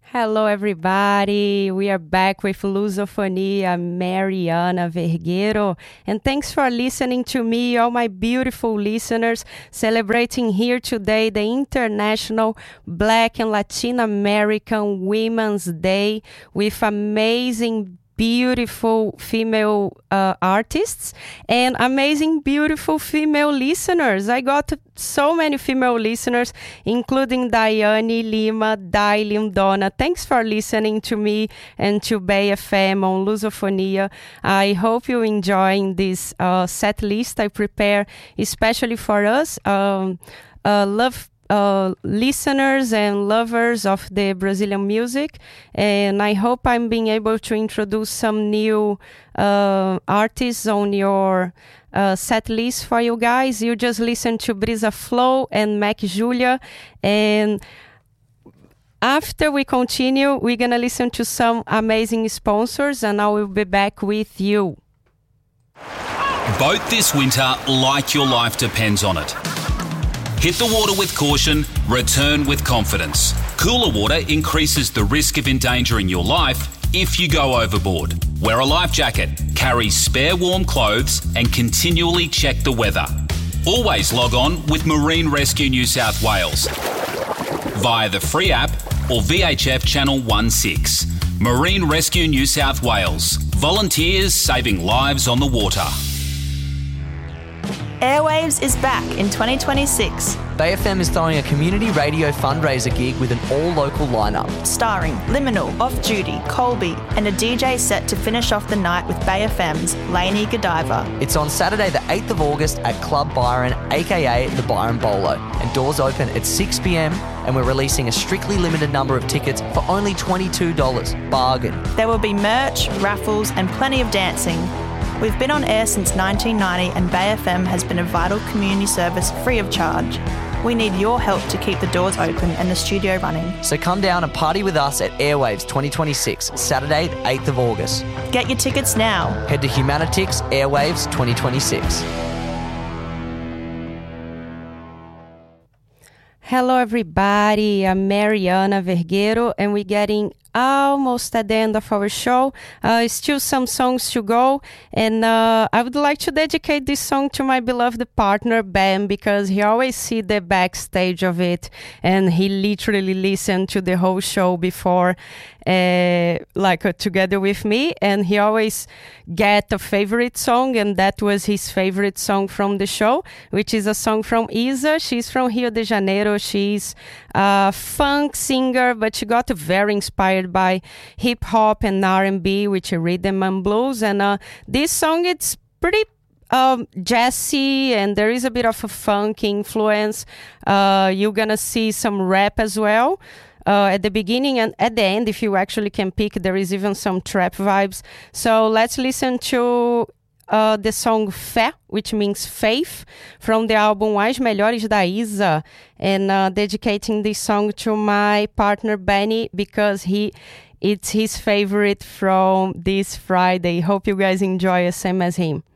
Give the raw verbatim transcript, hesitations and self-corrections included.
Hello, everybody. We are back with Lusofonia, Mariana Vergueiro. And thanks for listening to me, all my beautiful listeners, celebrating here today the International Black and Latin American Women's Day with amazing beautiful female uh, artists and amazing beautiful female listeners. I got so many female listeners, including Daiane Lima, Dai Lindona. Thanks for listening to me and to Bay F M on Lusofonia. I hope you're enjoying this uh, set list I prepare especially for us. Um, uh, love Uh, listeners and lovers of the Brazilian music, and I hope I'm being able to introduce some new uh, artists on your uh, set list for you guys. You just listen to Brisa Flow and Mac Julia, and after we continue, we're gonna listen to some amazing sponsors, and I will be back with you. Boat this winter like your life depends on it. Hit the water with caution, return with confidence. Cooler water increases the risk of endangering your life if you go overboard. Wear a life jacket, carry spare warm clothes, and continually check the weather. Always log on with Marine Rescue New South Wales via the free app or V H F Channel sixteen. Marine Rescue New South Wales. Volunteers saving lives on the water. Airwaves is back in twenty twenty-six. Bay F M is throwing a community radio fundraiser gig with an all-local lineup. Starring Liminal, Off Duty, Colby, and a D J set to finish off the night with Bay F M's Lainey Godiva. It's on Saturday the eighth of August at Club Byron, aka the Byron Bolo. And doors open at six p.m. and we're releasing a strictly limited number of tickets for only twenty-two dollars. Bargain. There will be merch, raffles, and plenty of dancing. We've been on air since nineteen ninety and Bay F M has been a vital community service free of charge. We need your help to keep the doors open and the studio running. So come down and party with us at Airwaves twenty twenty-six, Saturday the eighth of August. Get your tickets now. Head to Humanitix Airwaves twenty twenty-six. Hello, everybody. I'm Mariana Vergueiro, and we're getting almost at the end of our show. Uh, still some songs to go, and uh, I would like to dedicate this song to my beloved partner Ben, because he always see the backstage of it, and he literally listened to the whole show before, uh, like uh, together with me, and he always get a favorite song, and that was his favorite song from the show, which is a song from Isa. She's from Rio de Janeiro. She's a funk singer, but she got very inspired by hip hop and R and B, which are rhythm and blues. And uh, this song, it's pretty um, jazzy, and there is a bit of a funk influence. Uh, you're gonna see some rap as well. Uh, at the beginning and at the end, if you actually can pick, there is even some trap vibes. So let's listen to uh, the song Fé, which means faith, from the album As Melhores da Isa, and uh, dedicating this song to my partner Benny, because he it's his favorite from this Friday. Hope you guys enjoy the same as him.